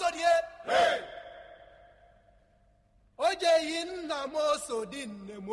orie o jeghị nna m oso dị nne m